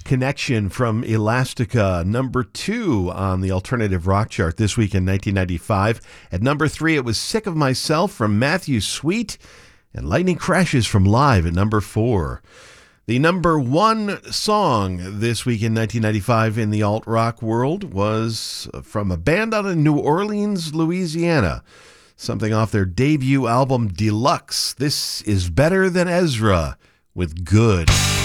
Connection from Elastica, number 2 on the alternative rock chart this week in 1995. At number 3, it was Sick of Myself from Matthew Sweet, and Lightning Crashes from Live at number 4. The number 1 song this week in 1995 in the alt-rock world was from a band out of New Orleans, Louisiana. Something off their debut album, Deluxe. This is Better Than Ezra with Good.